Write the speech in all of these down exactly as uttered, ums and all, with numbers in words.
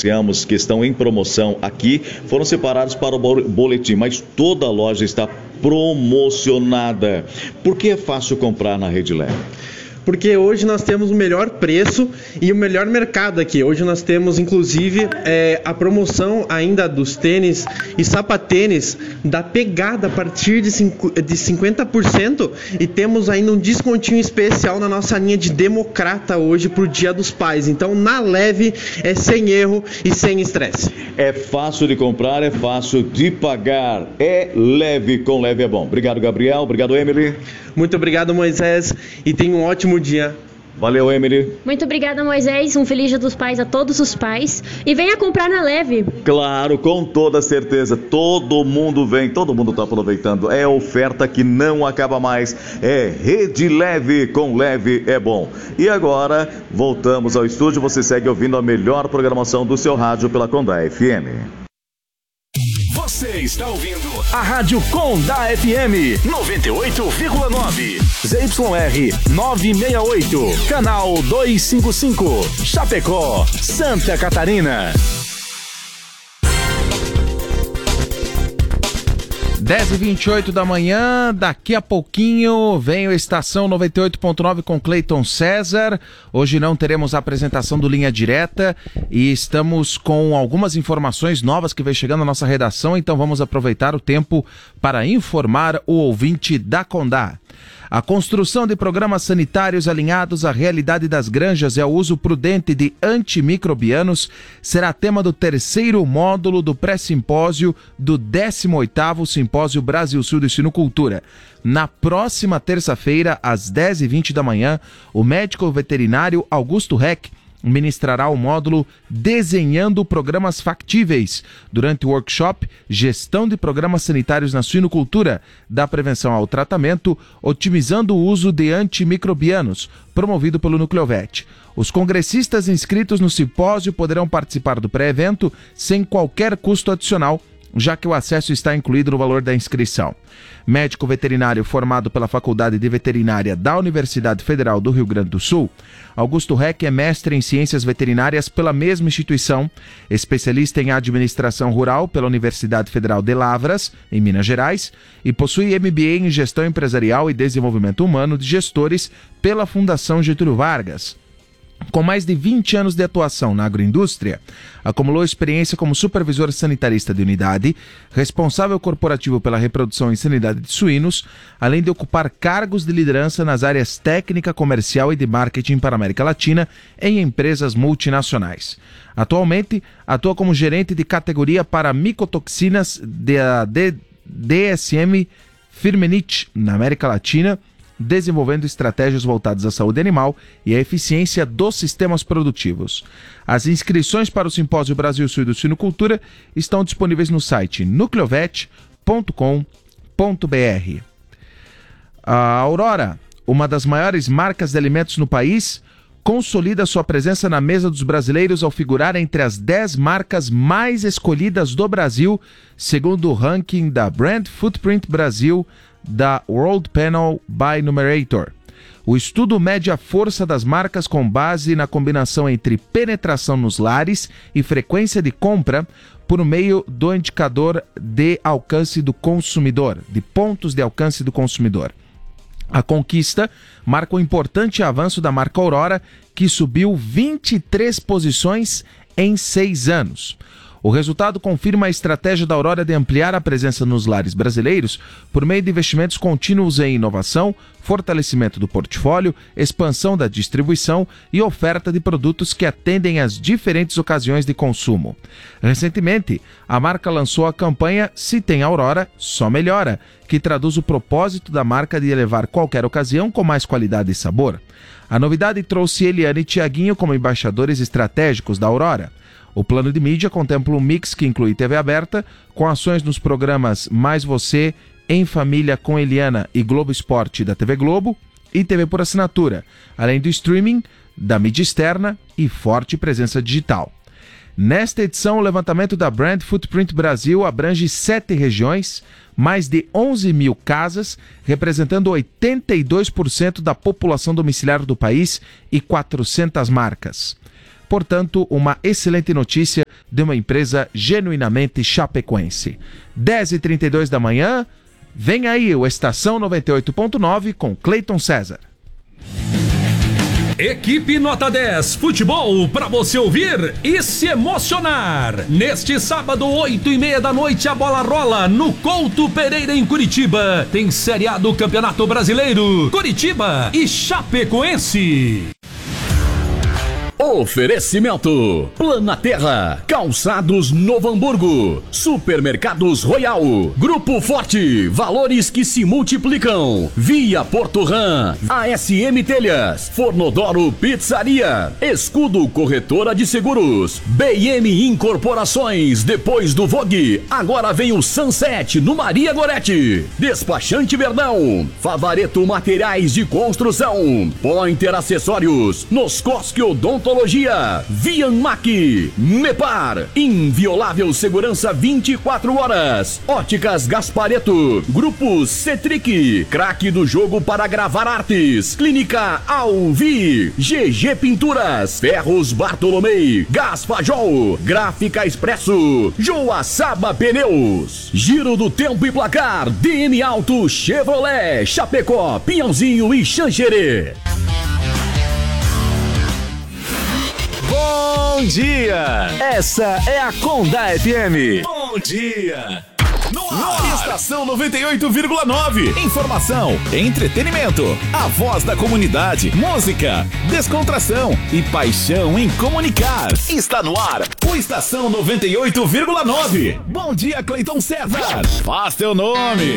anunciamos que estão em promoção aqui, foram separados para o boletim, mas toda a loja está promocionada. Por que é fácil comprar na Rede Leve? Porque hoje nós temos o melhor preço e o melhor mercado aqui. Hoje nós temos, inclusive, é, a promoção ainda dos tênis e sapatênis da pegada a partir de cinquenta por cento, e temos ainda um descontinho especial na nossa linha de Democrata hoje para o Dia dos Pais. Então, na Leve é sem erro e sem estresse. É fácil de comprar, é fácil de pagar. É Leve, com Leve é bom. Obrigado, Gabriel. Obrigado, Emily. Muito obrigado, Moisés, e tenha um ótimo dia. Valeu, Emily. Muito obrigada, Moisés. Um feliz Dia dos Pais a todos os pais. E venha comprar na Leve. Claro, com toda certeza. Todo mundo vem, todo mundo está aproveitando. É oferta que não acaba mais. É Rede Leve, com Leve é bom. E agora, voltamos ao estúdio. Você segue ouvindo a melhor programação do seu rádio pela Condá F M. Você está ouvindo a Rádio Condá F M noventa e oito vírgula nove, Z Y R novecentos e sessenta e oito, canal duzentos e cinquenta e cinco, Chapecó, Santa Catarina. dez e vinte e oito da manhã, daqui a pouquinho vem o Estação noventa e oito ponto nove com Cleiton César. Hoje não teremos a apresentação do Linha Direta e estamos com algumas informações novas que vem chegando à nossa redação, então vamos aproveitar o tempo para informar o ouvinte da Condá. A construção de programas sanitários alinhados à realidade das granjas e ao uso prudente de antimicrobianos será tema do terceiro módulo do pré-simpósio do décimo oitavo Simpósio Brasil-Sul de Suinocultura. Na próxima terça-feira, às dez e vinte da manhã, o médico veterinário Augusto Reck ministrará o módulo Desenhando Programas Factíveis, durante o workshop Gestão de Programas Sanitários na Suinocultura, da prevenção ao tratamento, otimizando o uso de antimicrobianos, promovido pelo Nucleovet. Os congressistas inscritos no simpósio poderão participar do pré-evento sem qualquer custo adicional, já que o acesso está incluído no valor da inscrição. Médico veterinário formado pela Faculdade de Veterinária da Universidade Federal do Rio Grande do Sul, Augusto Reck é mestre em Ciências Veterinárias pela mesma instituição, especialista em Administração Rural pela Universidade Federal de Lavras, em Minas Gerais, e possui M B A em Gestão Empresarial e Desenvolvimento Humano de Gestores pela Fundação Getúlio Vargas. Com mais de vinte anos de atuação na agroindústria, acumulou experiência como supervisor sanitarista de unidade, responsável corporativo pela reprodução e sanidade de suínos, além de ocupar cargos de liderança nas áreas técnica, comercial e de marketing para a América Latina em empresas multinacionais. Atualmente, atua como gerente de categoria para micotoxinas da D S M Firmenich na América Latina, desenvolvendo estratégias voltadas à saúde animal e à eficiência dos sistemas produtivos. As inscrições para o Simpósio Brasil-Sul de Suinocultura estão disponíveis no site nucleovet ponto com ponto b r. A Aurora, uma das maiores marcas de alimentos no país, consolida sua presença na mesa dos brasileiros ao figurar entre as dez marcas mais escolhidas do Brasil, segundo o ranking da Brand Footprint Brasil da World Panel by Numerator. O estudo mede a força das marcas com base na combinação entre penetração nos lares e frequência de compra por meio do indicador de alcance do consumidor, de pontos de alcance do consumidor. A conquista marca um importante avanço da marca Aurora, que subiu vinte e três posições em seis anos. O resultado confirma a estratégia da Aurora de ampliar a presença nos lares brasileiros por meio de investimentos contínuos em inovação, fortalecimento do portfólio, expansão da distribuição e oferta de produtos que atendem às diferentes ocasiões de consumo. Recentemente, a marca lançou a campanha Se Tem Aurora, Só Melhora, que traduz o propósito da marca de elevar qualquer ocasião com mais qualidade e sabor. A novidade trouxe Eliane e Tiaguinho como embaixadores estratégicos da Aurora. O plano de mídia contempla um mix que inclui T V aberta, com ações nos programas Mais Você, Em Família com Eliana e Globo Esporte da T V Globo e T V por assinatura, além do streaming, da mídia externa e forte presença digital. Nesta edição, o levantamento da Brand Footprint Brasil abrange sete regiões, mais de onze mil casas, representando oitenta e dois por cento da população domiciliar do país e quatrocentas marcas. Portanto, uma excelente notícia de uma empresa genuinamente chapecoense. dez e trinta e dois da manhã, vem aí o Estação noventa e oito ponto nove com Cleiton César. Equipe Nota dez, futebol para você ouvir e se emocionar. Neste sábado, oito e meia da noite, a bola rola no Couto Pereira, em Curitiba. Tem Série A do Campeonato Brasileiro, Curitiba e Chapecoense. Oferecimento: Planaterra, Calçados Novo Hamburgo, Supermercados Royal, Grupo Forte, valores que se multiplicam, Via Porto Ram, A S M Telhas, Fornodoro Pizzaria, Escudo Corretora de Seguros, B M Incorporações. Depois do Vogue, agora vem o Sunset no Maria Gorete. Despachante Verdão, Favareto Materiais de Construção, Pointer Acessórios, Noscosque Odontologia, Vianmac, Mepar, inviolável segurança vinte e quatro horas, Óticas Gaspareto, Grupo Cetric, craque do jogo para gravar artes, Clínica Alvi, G G Pinturas, Ferros Bartolomei, Gaspajol, Gráfica Expresso, Joaçaba Pneus, Giro do Tempo e Placar, D M Auto Chevrolet, Chapecó, Pinhãozinho e Xanxerê. Bom dia! Essa é a Condá F M. Bom dia! No ar. Estação noventa e oito vírgula nove. Informação, entretenimento, a voz da comunidade, música, descontração e paixão em comunicar. Está no ar o Estação noventa e oito vírgula nove. Bom dia, Cleiton César. Faz teu nome.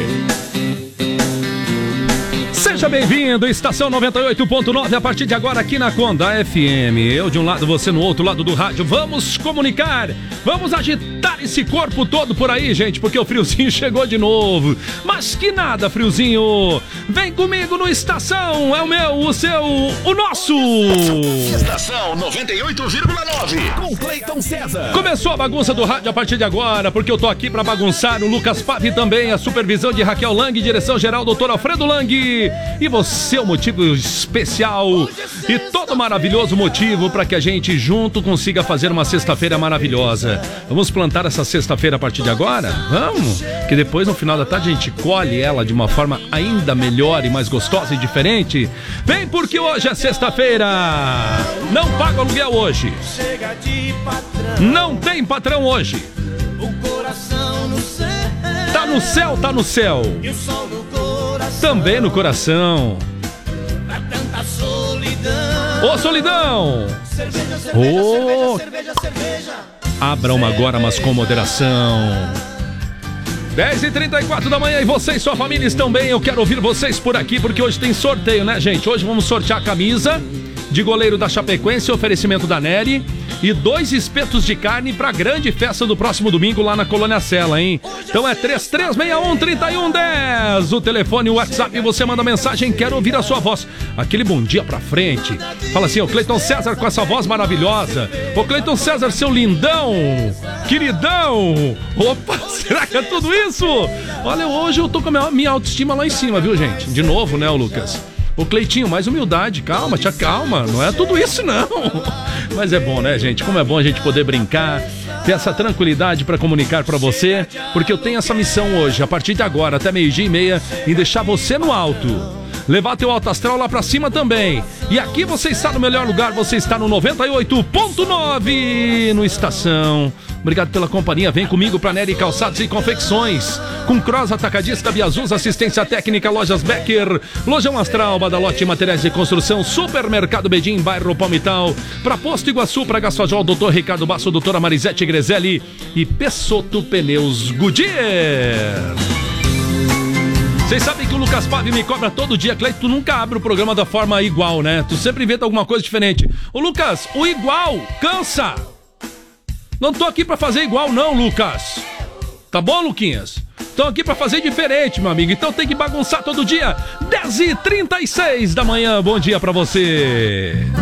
Seja bem-vindo, Estação noventa e oito ponto nove, a partir de agora aqui na Condá F M. Eu de um lado, você no outro lado do rádio. Vamos comunicar, vamos agitar esse corpo todo por aí, gente, porque o friozinho chegou de novo. Mas que nada, friozinho. Vem comigo no Estação, é o meu, o seu, o nosso. Estação noventa e oito vírgula nove, com Cleiton César. Começou a bagunça do rádio a partir de agora, porque eu tô aqui pra bagunçar. O Lucas Pave também, a supervisão de Raquel Lang, direção geral, doutor Alfredo Lang. E você é o motivo especial e todo maravilhoso motivo para que a gente junto consiga fazer uma sexta-feira maravilhosa. Vamos plantar essa sexta-feira a partir de agora? Vamos! Que depois no final da tarde a gente colhe ela de uma forma ainda melhor e mais gostosa e diferente. Vem, porque hoje é sexta-feira! Não paga aluguel hoje! Não tem patrão hoje! Tá no céu, tá no céu! Também no coração. Ô, oh, solidão! Ô! Oh. Abram agora, mas com moderação. dez e trinta e quatro da manhã e você e sua família estão bem? Eu quero ouvir vocês por aqui, porque hoje tem sorteio, né, gente? Hoje vamos sortear a camisa de goleiro da Chapecoense, oferecimento da Nery, e dois espetos de carne para a grande festa do próximo domingo lá na Colônia Sela, hein? Então é três três seis um, três um um zero, o telefone, o WhatsApp, você manda mensagem, quero ouvir a sua voz. Aquele bom dia pra frente. Fala assim, ô Cleiton César com essa voz maravilhosa. Ô Cleiton César, seu lindão, queridão. Opa, será que é tudo isso? Olha, hoje eu tô com a minha, minha autoestima lá em cima, viu, gente? De novo, né, o Lucas? Ô Cleitinho, mais humildade, calma, tia, calma, não é tudo isso não. Mas é bom, né, gente? Como é bom a gente poder brincar, ter essa tranquilidade para comunicar para você, porque eu tenho essa missão hoje, a partir de agora, até meio-dia e meia, em deixar você no alto. Levar teu alto astral lá pra cima também. E aqui você está no melhor lugar, você está no noventa e oito ponto nove no Estação. Obrigado pela companhia, vem comigo pra Nery Calçados e Confecções. Com Cross Atacadista, Biazuz, assistência técnica, Lojas Becker, Lojão Astral, Badalote, Materiais de Construção, Supermercado Bedim, bairro Palmital, pra Posto Iguaçu, pra Gaspajol, doutor Ricardo Basso, doutora Marisete Grezelli e Pessotto Pneus Goodyear. Vocês sabem que o Lucas Pave me cobra todo dia, Cleiton, tu nunca abre o programa da forma igual, né? Tu sempre inventa alguma coisa diferente. Ô Lucas, o igual cansa. Não tô aqui pra fazer igual não, Lucas. Tá bom, Luquinhas? Tô aqui pra fazer diferente, meu amigo. Então tem que bagunçar todo dia. dez e trinta e seis da manhã, bom dia pra você.